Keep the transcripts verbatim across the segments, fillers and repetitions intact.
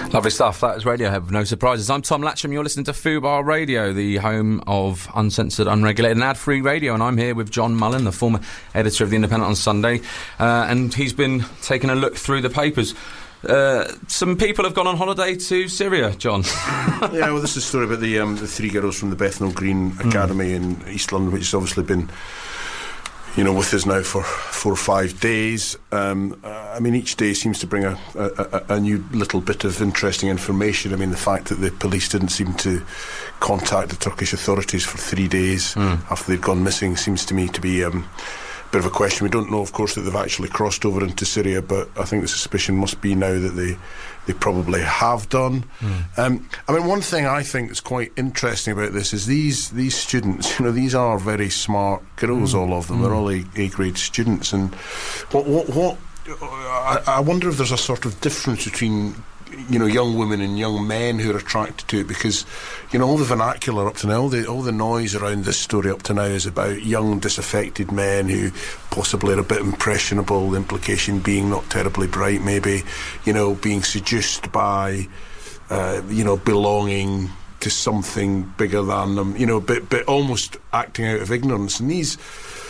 Lovely stuff. That is Radiohead with No Surprises. I'm Tom Latcham. You're listening to Fubar Radio, the home of uncensored, unregulated and ad-free radio, and I'm here with John Mullen, the former editor of The Independent on Sunday, uh, and he's been taking a look through the papers. Uh, some people have gone on holiday to Syria, John. Yeah, well, this is a story about the, um, the three girls from the Bethnal Green Academy mm. in East London, which has obviously been, you know, with us now for four or five days. Um, uh, I mean, each day seems to bring a, a, a new little bit of interesting information. I mean, the fact that the police didn't seem to contact the Turkish authorities for three days mm. after they'd gone missing seems to me to be um, a bit of a question. We don't know, of course, that they've actually crossed over into Syria, but I think the suspicion must be now that they they probably have done. Mm. Um, I mean, one thing I think that's quite interesting about this is these these students, you know, these are very smart girls, mm. all of them. Mm. They're all A, A-grade students. And what, what, what I, I wonder if there's a sort of difference between, you know, young women and young men who are attracted to it, because, you know, all the vernacular up to now, all the, all the noise around this story up to now is about young, disaffected men who possibly are a bit impressionable, the implication being not terribly bright, maybe, you know, being seduced by, uh, you know, belonging to something bigger than them, you know, but, but almost acting out of ignorance. And these,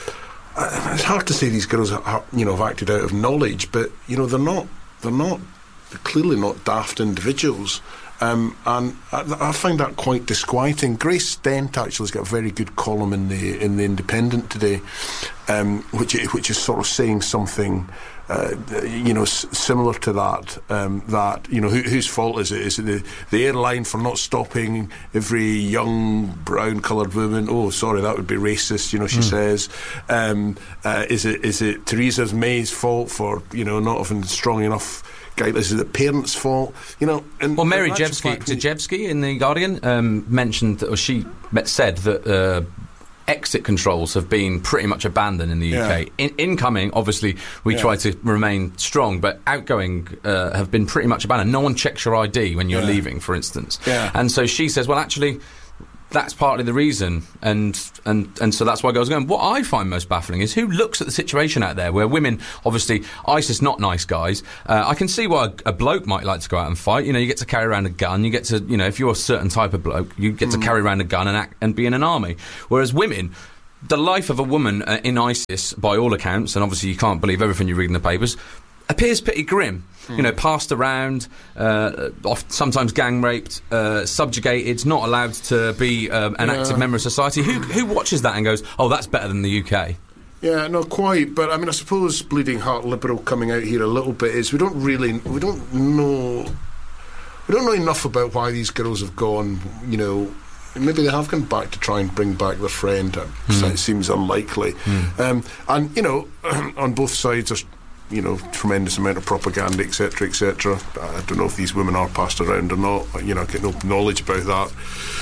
uh, it's hard to say these girls are, you know, have acted out of knowledge, but, you know, they're not, they're not, They're clearly not daft individuals, um, and I, I find that quite disquieting. Grace Dent actually has got a very good column in the in the Independent today, um, which which is sort of saying something, uh, you know, s- similar to that. Um, that you know, who, whose fault is it? Is it the, the airline for not stopping every young brown-coloured woman? Oh, sorry, that would be racist. You know, she mm. says. Um, uh, is it is it Theresa May's fault for, you know, not having strong enough? Is it the parents' fault? You know, and well, Mary Jevsky in The Guardian um, mentioned, or she said that uh, exit controls have been pretty much abandoned in the U K. Yeah. In- incoming, obviously, we yeah. try to remain strong, but outgoing uh, have been pretty much abandoned. No one checks your I D when you're yeah. leaving, for instance. Yeah. And so she says, well, actually, that's partly the reason, and, and and so that's why girls are going. What I find most baffling is who looks at the situation out there where women, obviously, ISIS not nice guys. Uh, I can see why a, a bloke might like to go out and fight. You know, you get to carry around a gun. You get to, you know, if you're a certain type of bloke, you get mm. to carry around a gun and act, and be in an army. Whereas women, the life of a woman uh, in ISIS, by all accounts, and obviously you can't believe everything you read in the papers, appears pretty grim. Mm. You know, passed around, uh, oft, sometimes gang raped, uh, subjugated, not allowed to be um, an yeah. active member of society. Who who watches that and goes, oh, that's better than the U K? Yeah, not quite. But I mean, I suppose Bleeding Heart Liberal coming out here a little bit is we don't really, we don't know, we don't know enough about why these girls have gone. You know, maybe they have gone back to try and bring back their friend. Mm. It seems unlikely. Mm. Um, and you know, on both sides, there's, you know, tremendous amount of propaganda, et cetera, et cetera. I don't know if these women are passed around or not. You know, I get no knowledge about that.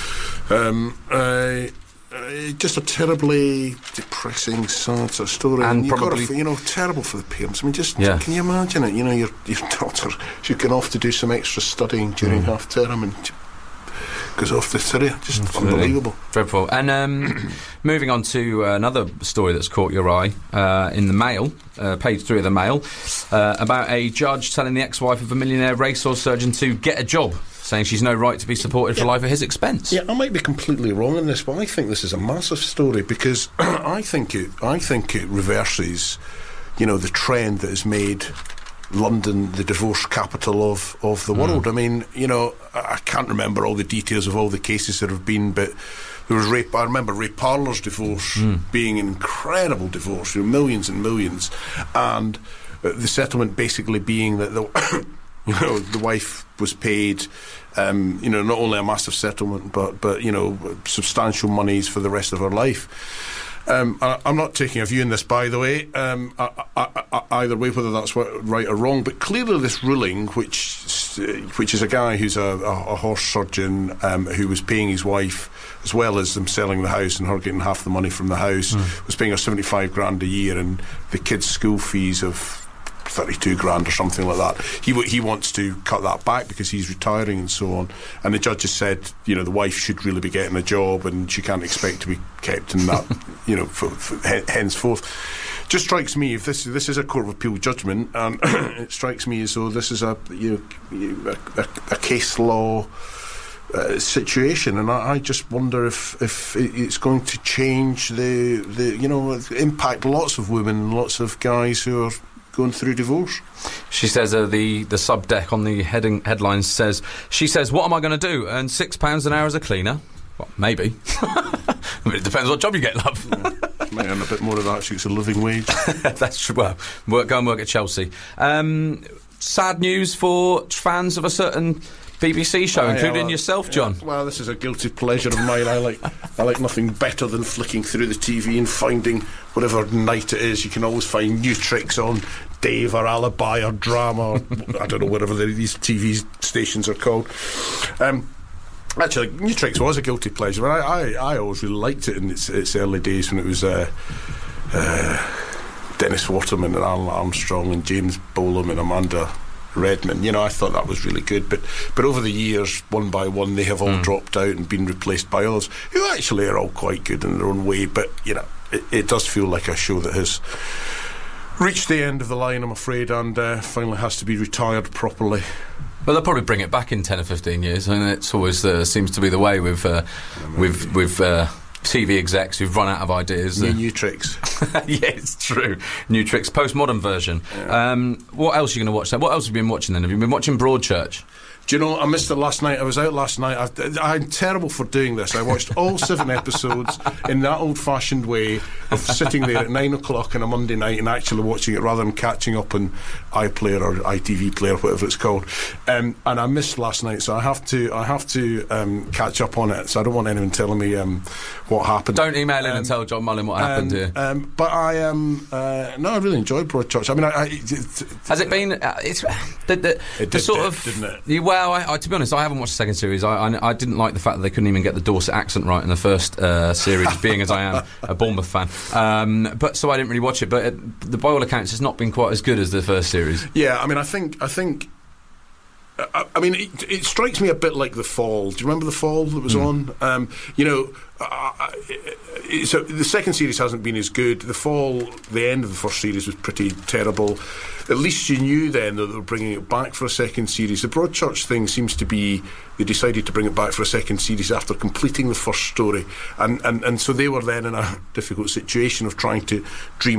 Um, uh, uh, just a terribly depressing, sad sort of story. And, and you've probably, got to, you know, terrible for the parents. I mean, just yeah. can you imagine it? You know, your your daughter, she's going off to do some extra studying during mm. half term, and she goes off to Syria. Just Absolutely. Unbelievable. Dreadful. And um, moving on to uh, another story that's caught your eye uh, in the Mail, uh, page three of the Mail, uh, about a judge telling the ex-wife of a millionaire racehorse surgeon to get a job, saying she's no right to be supported yeah. for life at his expense. Yeah, I might be completely wrong in this, but I think this is a massive story, because I think it, I think it reverses, you know, the trend that has made London the divorce capital of, of the mm. world. I mean, you know, I can't remember all the details of all the cases that have been, but there was Ray, I remember Ray Parlour's divorce mm. being an incredible divorce, you know, millions and millions, and uh, the settlement basically being that the you know, the wife was paid, um, you know, not only a massive settlement, but but you know, substantial monies for the rest of her life. Um, I, I'm not taking a view in this, by the way, um, I, I, I, either way, whether that's what, right or wrong, but clearly this ruling, which which is a guy who's a, a, a horse surgeon um, who was paying his wife, as well as them selling the house and her getting half the money from the house, mm. was paying her seventy-five grand a year, and the kids' school fees of thirty-two grand or something like that. He w- he wants to cut that back because he's retiring and so on. And the judge has said, you know, the wife should really be getting a job and she can't expect to be kept in that, you know, for, for, henceforth. just strikes me, if this this is a court of appeal judgment, and it strikes me as though this is a you know a, a, a case law uh, situation, and I, I just wonder if if it's going to change the the you know impact lots of women and lots of guys who are going through divorce. She says uh, the the subdeck on the heading headlines says she says, "What am I going to do? Earn six pounds an hour as a cleaner?" Well, maybe. I mean, it depends what job you get, love. Yeah. Might earn a bit more of that. So it's a living wage. That's true. Well, work, go and work at Chelsea. Um, sad news for fans of a certain B B C show, uh, including yeah, well, yourself, John. Yeah, well, this is a guilty pleasure of mine. I like I like nothing better than flicking through the T V and finding whatever night it is. You can always find new tricks on Dave or Alibi or Drama or I don't know, whatever the, these T V stations are called. Um, actually, New Tricks was a guilty pleasure. I, I, I always really liked it in its, its early days when it was uh, uh, Dennis Waterman and Alan Armstrong and James Bolam and Amanda Redman. You know, I thought that was really good. But but over the years, one by one, they have all mm. dropped out and been replaced by others who actually are all quite good in their own way. But, you know, it, it does feel like a show that has reached the end of the line, I'm afraid, and uh, finally has to be retired properly. Well, they'll probably bring it back in ten or fifteen years. I mean, it's always uh, seems to be the way with uh, yeah, with with uh, T V execs who've run out of ideas. New, uh, new tricks. Yeah, it's true. New Tricks, postmodern version. Yeah. Um, what else are you going to watch then? What else have you been watching then? Have you been watching Broadchurch? Do you know, I missed it last night. I was out last night. I've, I'm terrible for doing this. I watched all seven episodes in that old-fashioned way of sitting there at nine o'clock on a Monday night and actually watching it rather than catching up on iPlayer or I T V Player, whatever it's called. Um, and I missed last night, so I have to I have to um, catch up on it. So I don't want anyone telling me um, what happened. Don't email in um, and tell John Mullin what happened um, here. Um, but I um, uh, no, I really enjoyed Broadchurch. I mean, I, I, it, has it been? Uh, it's the, the, it the did, sort did, of didn't it? You, well, I, I, to be honest, I haven't watched the second series. I, I, I didn't like the fact that they couldn't even get the Dorset accent right in the first uh, series, being as I am a Bournemouth fan. Um, but so I didn't really watch it. But it, the, by all accounts, it's not been quite as good as the first series. Yeah, I mean, I think, I think. I, I mean, it, it strikes me a bit like The Fall. Do you remember The Fall that was mm. on? Um, you know, uh, it, so the second series hasn't been as good. The Fall, the end of the first series was pretty terrible. At least you knew then that they were bringing it back for a second series. The Broadchurch thing seems to be they decided to bring it back for a second series after completing the first story, and and, and so they were then in a difficult situation of trying to dream